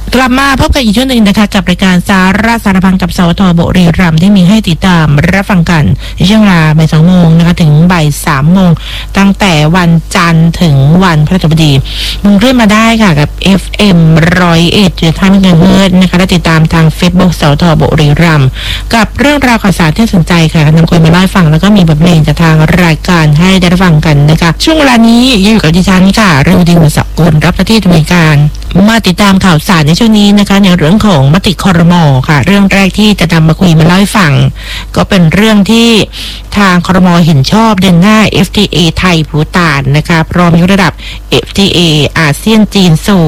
กลับมาพบกันอีกช่วงหนึ่งนะคะกับรายการสาระสารพันกับสวทบุรีรัมย์ที่มีให้ติดตามรับฟังกันในช่วงเวลาบ่าย2 โมงนะคะถึงบ่าย3 โมงตั้งแต่วันจันทร์ถึงวันพฤหัสบดีมึงเลื่อนมาได้ค่ะกับ FM 101.5 เมกะเฮิรตซ์นะคะและติดตามทาง Facebook สวทบุรีรัมย์กับเรื่องราวข่าวสารที่สนใจค่ะนำคุยมาเล่าให้ฟังแล้วก็มีบทเพลงจากทางรายการให้ได้ฟังกันนะคะช่วงเวลานี้อยู่กับดิฉันค่ะเรวดีวสกุลรับหน้าที่ดำเนินการมาติดตามข่าวสารในช่วงนี้นะคะในเรื่องของมติครม.ค่ะเรื่องแรกที่จะนำมาคุยมาเล่าให้ฟังก็เป็นเรื่องที่ทางครม.เห็นชอบเดินหน้า FTA ไทยภูฏานนะคะพร้อมยกระดับ FTA อาเซียนจีนสู่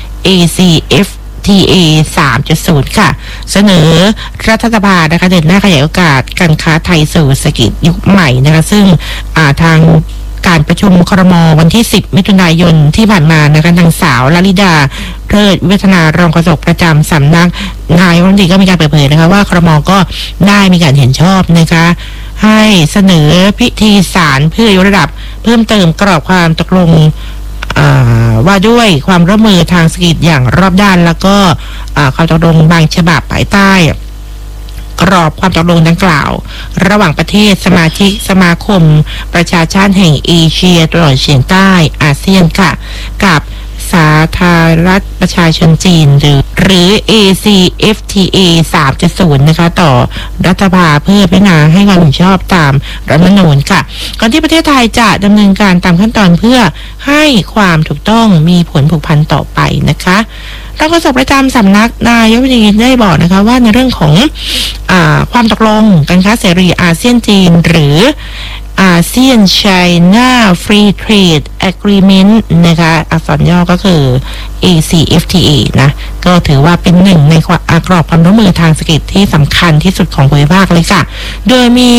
ACFTA 3.0 ค่ะเสนอรัฐสภานะคะเดินหน้าขยายโอกาสการค้าไทยสู่เศรษฐกิจยุคใหม่นะคะซึ่งทางการประชุมครม.วันที่10 มิถุนายนที่ผ่านมานะคะนางสาวลลิดาเลิศวิวัฒนารองโฆษกประจำสำนักนายกรัฐมนตรีก็มีการเปิดเผยนะคะว่าครม.ก็ได้มีการเห็นชอบนะคะให้เสนอพิธีสารเพื่อยกระดับเพิ่มเติมกรอบความตกลงว่าด้วยความร่วมมือทางเศรษฐกิจอย่างรอบด้านแล้วก็ความตกลงบางฉบับภายใต้กรอบความตกลงดังกล่าวระหว่างประเทศสมาชิกสมาคมประชาชาติแห่งเอเชียตะวันออกเฉียงใต้อาเซียนค่ะกับสาธารณรัฐประชาชนจีนหรือ ACFTA 3.0 นะคะต่อรัฐสภาเพื่อพิจารณาให้ความเห็นชอบตามรัฐธรรมนูญค่ะก่อนที่ประเทศไทยจะดำเนินการตามขั้นตอนเพื่อให้ความถูกต้องมีผลผูกพันต่อไปนะคะรองโฆษกประจำสำนักนายกรัฐมนตรีได้บอกนะคะว่าในเรื่องของความตกลงการค้าเสรีอาเซียนจีนหรืออาเซียนไชน่าฟรีเทรดแอ Agreement นะคะอักษรย่อก็คือ ACFTA นะก็ถือว่าเป็นหนึ่งในกรอบความร่วมมือทางเศรษฐกิจที่สำคัญที่สุดของภูมิภาคเลยค่ะโดยมี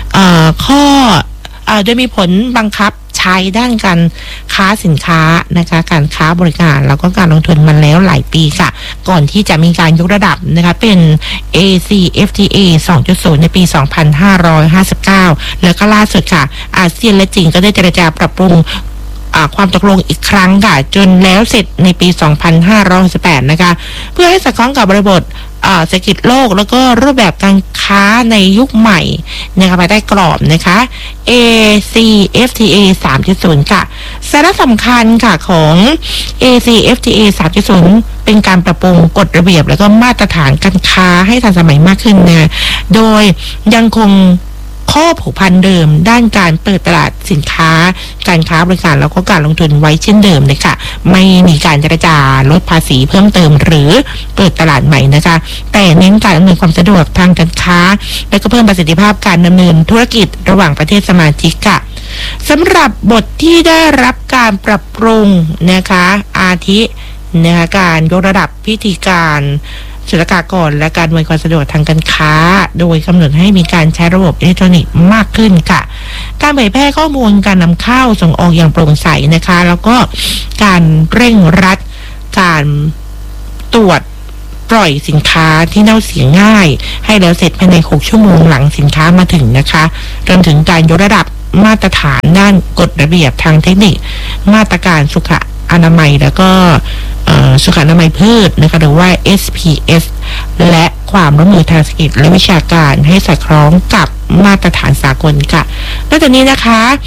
โดยมีผลบังคับใช้ด้านการค้าสินค้านะคะการค้าบริการแล้วก็การลงทุนมาแล้วหลายปีค่ะก่อนที่จะมีการยกระดับนะคะเป็น ACFTA 2.0 ในปี 2559 แล้วก็ล่าสุดค่ะอาเซียนและจีนก็ได้เจรจาปรับปรุงความตกลงอีกครั้งค่ะจนแล้วเสร็จในปี 2568 นะคะเพื่อให้สอดคล้องกับบริบทเศรษฐกิจโลกแล้วก็รูปแบบการค้าในยุคใหม่นะคะภายใต้กรอบนะคะ ACFTA 3.0 ค่ะสาระสำคัญค่ะของ ACFTA 3.0 เป็นการปรับปรุงกฎระเบียบแล้วก็มาตรฐานการค้าให้ทันสมัยมากขึ้นนะโดยยังคงข้อผูกพันเดิมด้านการเปิดตลาดสินค้าการค้าบริการแล้วก็การลงทุนไว้เช่นเดิมเลยค่ะไม่มีการเจรจาลดภาษีเพิ่มเติมหรือเปิดตลาดใหม่นะคะแต่เน้นการอำนวยความสะดวกทางการค้าและก็เพิ่มประสิทธิภาพการดำเนินธุรกิจระหว่างประเทศสมาชิกค่ะสำหรับบทที่ได้รับการปรับปรุงนะคะอาทินะคะการยกระดับพิธีการศุลกากรและการอำนวยความสะดวกทางการค้าโดยกำหนดให้มีการใช้ระบบอิเล็กทรอนิกส์มากขึ้นค่ะการเผยแพร่ข้อมูลการนำเข้าส่งออกอย่างโปร่งใสนะคะแล้วก็การเร่งรัดการตรวจปล่อยสินค้าที่เน่าเสียง่ายให้แล้วเสร็จภายใน6 ชั่วโมงหลังสินค้ามาถึงนะคะรวมถึงการยกระดับมาตรฐานด้านกฎระเบียบทางเทคนิคมาตรการสุขอนามัยแล้วก็สุขอนามัยพืชนะคะหรือว่า SPS และความร่วมมือทางเศรษฐกิจและวิชาการให้สอดคล้องกับมาตรฐานสากลค่ะนอกจากนี้นะคะ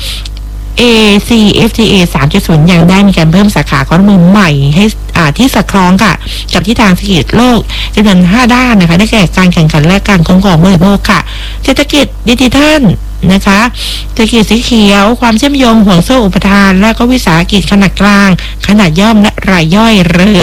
ACFTA 3.0 ยังได้มีการเพิ่มสาขาข้อมูลใหม่ให้ที่สอดคล้องค่ะกับที่ทางเศรษฐกิจโลกจำนวน5 ด้านนะคะได้แก่การแข่งขันและการคุ้มครองผู้บริโภคค่ะเศรษฐกิจดิจิทัลนะคะเศรษฐกิจสีเขียวความเชื่อมโยงห่วงโซ่อุปทานและก็วิสาหกิจขนาดกลางขนาดย่อมและรายย่อยหรือ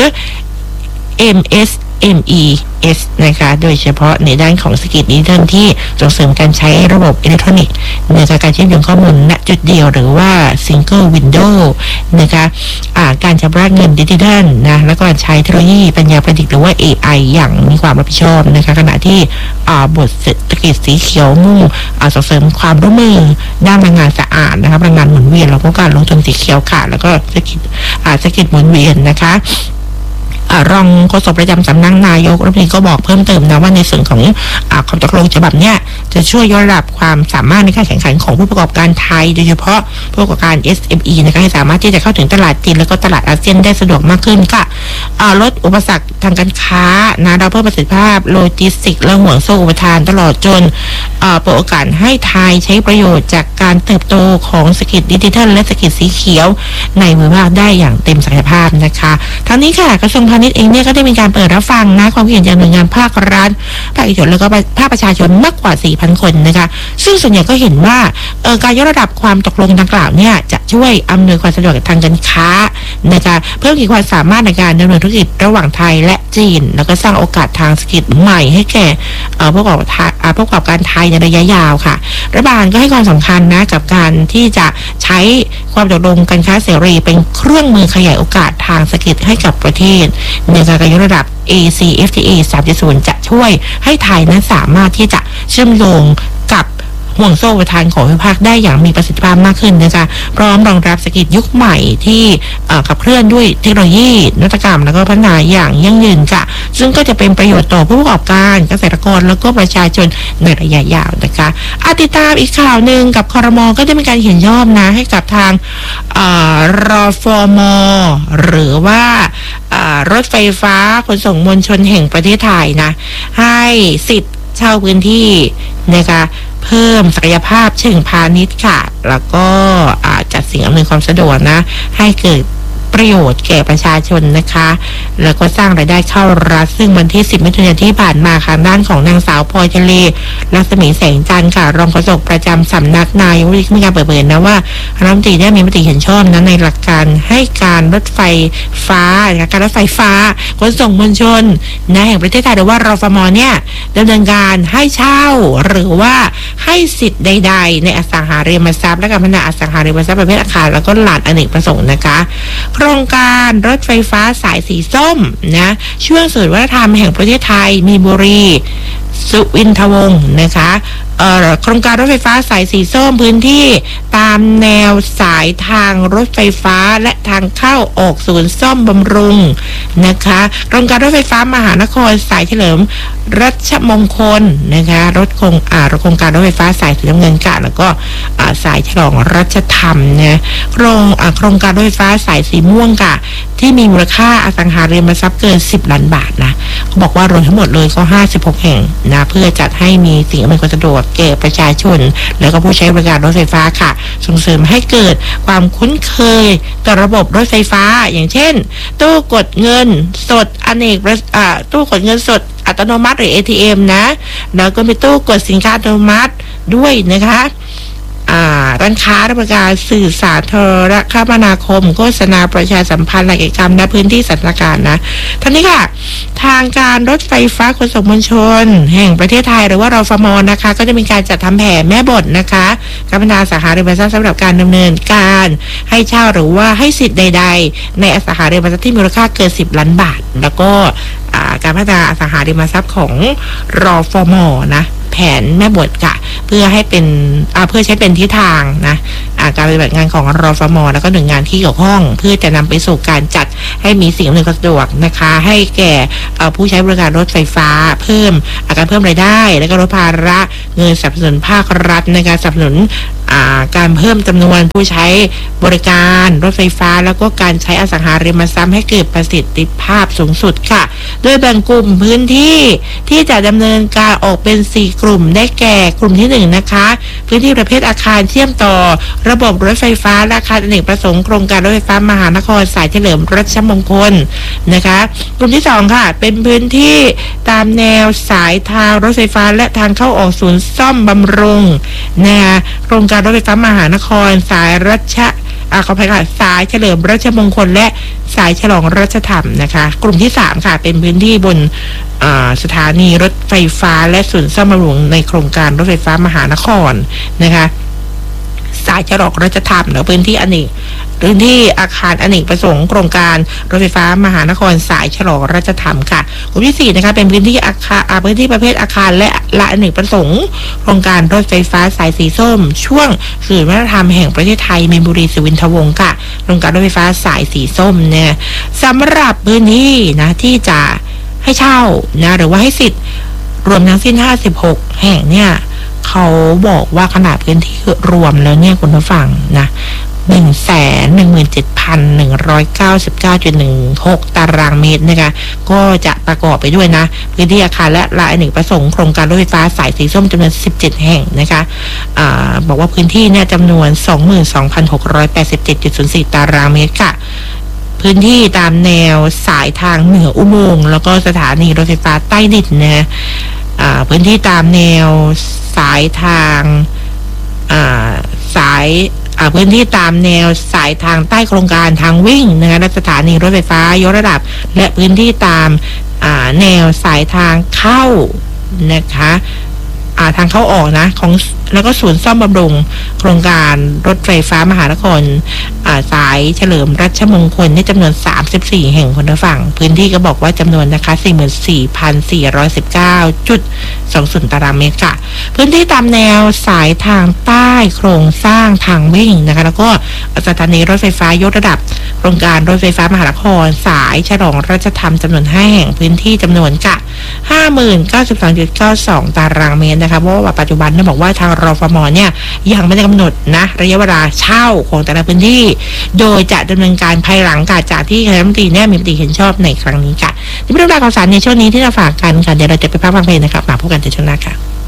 MSMES นะคะโดยเฉพาะในด้านของเศรษฐกิจดิจิทัลที่ส่งเสริมการใช้ระบบอิเล็กทรอนิกส์ในการเชื่อมโยงข้อมูลณจุดเดียวหรือว่า Single Window นะคะการชำระเงินดิจิทัลนะแล้วก็ใช้เทคโนโลยีปัญญาประดิษฐ์หรือว่า AI อย่างมีความรับผิดชอบนะคะขณะที่บทเศรษฐกิจสีเขียวมุ่งส่งเสริมความร่วมมือด้านพลังงานสะอาดนะคะพลังงานหมุนเวียนแล้วก็การลงทุนสีเขียวค่ะแล้วก็เศรษฐกิจหมุนเวียนนะคะรองโฆษกประจำสำนักนายกรัฐมนตรีก็บอกเพิ่มเติมนะว่าในส่วนของความตกลงฉบับเนี้ยจะช่วยยกระดับความสามารถในการแข่งขันของผู้ประกอบการไทยโดยเฉพาะผู้ประกอบการ SME นะคะให้สามารถที่จะเข้าถึงตลาดจีนแล้วก็ตลาดอาเซียนได้สะดวกมากขึ้นค่ะลดอุปสรรคทางการค้านะเราเพิ่มประสิทธิภาพโลจิสติกและห่วงโซ่อุปทานตลอดจนเปิดโอกาสให้ไทยใช้ประโยชน์จากการเติบโตของเศรษฐกิจดิจิทัลและเศรษฐกิจสีเขียวในภูมิภาคได้อย่างเต็มศักยภาพนะคะทั้งนี้ค่ะกระทรวงพาณิชย์เองเนี่ยก็ได้มีการเปิดรับฟังนะความคิดเห็นจากหน่วยงานภาครัฐภาคเอกชนแล้วก็ภาคประชาชนมากกว่า 4,000 คนนะคะซึ่งส่วนใหญ่ก็เห็นว่าการยกระดับความตกลงดังกล่าวเนี่ยจะช่วยอำนวยความสะดวกทางการค้านะคะเพิ่มขีดความสามารถในการดำเนินธุรกิจระหว่างไทยและจีนแล้วก็สร้างโอกาสทางเศรษฐกิจใหม่ให้แก่ผู้ประกอบการไทยในระยะยาวค่ะรัฐบาลก็ให้ความสำคัญนะกับการที่จะใช้ความตกลงการค้าเสรีเป็นเครื่องมือขยายโอกาสทางเศรษฐกิจให้กับประเทศในการยกระดับ ACFTA 3.0 จะช่วยให้ไทยนั้นสามารถที่จะเชื่อมโยงกับห่วงโซ่อุปทานของภูมิภาคได้อย่างมีประสิทธิภาพมากขึ้นนะคะพร้อมรองรับเศรษฐกิจยุคใหม่ที่ขับเคลื่อนด้วยเทคโนโลยีนวัตกรรมแล้วก็พัฒนาอย่างยั่งยืนค่ะซึ่งก็จะเป็นประโยชน์ต่อผู้ประกอบการเกษตรกรแล้วก็ประชาชนในระยะยาวนะคะติดตามอีกข่าวหนึ่งกับครม.ก็ได้มีการเห็นชอบนะให้กับทางรฟม.หรือว่ารถไฟฟ้าขนส่งมวลชนแห่งประเทศไทยนะให้สิทธิ์เช่าพื้นที่นะคะเพิ่มศักยภาพเชิงพาณิชย์ค่ะแล้วก็จัดสิ่งอำนวยความสะดวกนะให้เกิดประโยชน์แก่ประชาชนนะคะแล้วก็สร้างรายได้เข้ารัฐซึ่งวันที่10 มิถุนายนที่ผ่านมาค่ะด้านของนางสาวพลอยทะเลรัศมีแสงจันทร์ค่ะรองโฆษกประจำสำนักนายกรัฐมนตรีมีการเปิดเผยนะว่าคณะรัฐมนตรีได้มีมติเห็นชอบนะในหลักการให้การรถไฟฟ้าการรถไฟฟ้าขนส่งมวลชนนะแห่งประเทศไทยหรือว่ารฟม.เนี่ยดำเนินการให้เช่าหรือว่าให้สิทธิ์ใดๆในอสังหาริมทรัพย์และการพัฒนาอสังหาริมทรัพย์ประเภทอาคารแล้วก็ลานอเนกประสงค์นะคะโครงการรถไฟฟ้าสายสีส้มนะช่วงศูนย์วัฒนธรรมแห่งประเทศไทยมีนบุรีสุวินทวงศ์นะคะโครงการรถไฟฟ้าสายสีส้มพื้นที่ตามแนวสายทางรถไฟฟ้าและทางเข้าออกศูนย์ซ่อมบำรุงนะคะโครงการรถไฟฟ้ามหานครสายเฉลิมรัชมงคลนะคะโครงการรถไฟฟ้าสายสีน้ำเงินกะแล้วก็สายฉลองรัชธรรมเนี่ยโครงการรถไฟฟ้าสายสีม่วงกะที่มีมูลค่าอสังหาริมทรัพย์เกิน10 ล้านบาทนะเขาบอกว่ารวมทั้งหมดเลยก็56 แห่งนะเพื่อจัดให้มีสิ่งอำนวยความสะดวกแก่ประชาชนแล้วก็ผู้ใช้บริการรถไฟฟ้าค่ะส่งเสริมให้เกิดความคุ้นเคยต่อระบบรถไฟฟ้าอย่างเช่นตู้กดเงินสดตู้กดเงินสดอัตโนมัติหรือ ATM นะแล้วก็มีตู้กดสินค้าอัตโนมัติด้วยนะคะร้านค้าบริการสื่อสาธารณคมนาคมโฆษณาประชาสัมพันธ์กิจกรรมในพื้นที่สันติการนะทั้งนี้ค่ะทางการรถไฟฟ้าขนส่งมวลชนแห่งประเทศไทยหรือว่ารฟม.นะคะก็จะมีการจัดทำแผนแม่บทนะคะการพัฒนาอสังหาริมทรัพย์สำหรับการดำเนินการให้เช่าหรือว่าให้สิทธิ์ใดๆในอสังหาริมทรัพย์ที่มูลค่าเกิน10 ล้านบาทแล้วก็การพัฒนาอสังหาริมทรัพย์ของรฟม.นะแผนแม่บทค่ะเพื่อให้เป็นเพื่อใช้เป็นทิศทางนะการปฏิบัติงานของรฟม.แล้วก็หน่วยงานที่เกี่ยวข้องเพื่อจะนำไปสู่การจัดให้มีสิ่งอำนวยความสะดวกนะคะให้แก่ผู้ใช้บริการรถไฟฟ้าเพิ่มการเพิ่มรายได้และก็ลดภาระเงินสนับสนุนภาครัฐในการสนับสนุนการเพิ่มจำนวนผู้ใช้บริการรถไฟฟ้าแล้วก็การใช้อสังหาริมทรัพย์ให้เกิดประสิทธิภาพสูงสุดค่ะโดยแบ่งกลุ่มพื้นที่ที่จะดำเนินการออกเป็น4 กลุ่มได้แก่กลุ่มที่1นะคะพื้นที่ประเภทอาคารเชื่อมต่อระบบรถไฟฟ้าและอาคารอเนกประสงค์โครงการรถไฟฟ้ามหานครสายเฉลิมรัชมงคลนะคะกลุ่มที่2ค่ะเป็นพื้นที่ตามแนวสายทางรถไฟฟ้าและทางเข้าออกศูนย์ซ่อมบำรุงนะคะโครงการรถไฟฟ้ามหานครสายขออภัยค่ะสายเฉลิมราชมงคลและสายฉลองรัชธรรมนะคะกลุ่มที่3ค่ะเป็นพื้นที่บนสถานีรถไฟฟ้าและศูนย์ซ่อมบำรุงในโครงการรถไฟฟ้ามหานครนะคะสายฉลองรัชธรรมแล้วพื้นที่อาคารอเนกประสงค์โครงการรถไฟฟ้ามหานครสายฉลองราชธรรมค่ะกลุ่มที่4นะคะเป็นพื้นที่พื้นที่ประเภทอาคารและอเนกประสงค์โครงการรถไฟฟ้าสายสีส้มช่วงศูนย์วัฒนธรรมแห่งประเทศไทยมีนบุรีสุวินทวงศ์ค่ะโครงการรถไฟฟ้าสายสีส้มเนี่ยสำหรับพื้นที่นะที่จะให้เช่านะหรือว่าให้สิทธิ์รวมทั้งสิ้น56 แห่งเนี่ยเขาบอกว่าขนาดพื้นที่รวมแล้วเนี่ยคุณผู้ฟังนะ 117,199.16 ตารางเมตรนะคะก็จะประกอบไปด้วยนะพื้นที่อาคารและลานอเนกประสงค์โครงการรถไฟฟ้าสายสีส้มจำนวน17แห่งนะคะบอกว่าพื้นที่เนี่ยจำนวน 22,687.04 ตารางเมตรค่ะพื้นที่ตามแนวสายทางเหนืออุโมงค์แล้วก็สถานีรถไฟฟ้าใต้ดินนะพื้นที่ตามแนวสายทางพื้นที่ตามแนวสายทางใต้โครงการทางวิ่งนะคะและสถานีรถไฟฟ้ายกระดับและพื้นที่ตามแนวสายทางเข้านะคะทางเข้าออกนะของแล้วก็ศูนย์ซ่อมบำรุงโครงการรถไฟฟ้ามหานครสายเฉลิมรัชมงคลในจำนวน34แห่งคนละฝั่งพื้นที่ก็บอกว่าจำนวนนะคะ 44,419.20 ตารางเมตรค่ะพื้นที่ตามแนวสายทางใต้โครงสร้างทางวิ่งนะคะแล้วก็สถานีรถไฟฟ้ายกระดับโครงการรถไฟฟ้ามหานครสายฉลองราชธรรมจำนวน5แห่งพื้นที่จำนวนค่ะ 50,092.92 ตารางเมตรนะคะเพราะว่าปัจจุบันเนี่ยบอกว่าทางรฟม.เนี่ยยังไม่ได้กำหนดนะระยะเวลาเช่าของแต่ละพื้นที่โดยจะดำเนินการภายหลังจากที่คณะรัฐมนตรีเนี่ยมีมติเห็นชอบในครั้งนี้ค่ะที่เป็นเรื่องราวข่าวสารในช่วงนี้ที่เราฝากกันค่ะเดี๋ยวเราจะไปพักฟังเพลงนะครับมาพบกันในช่วงหน้าค่ะ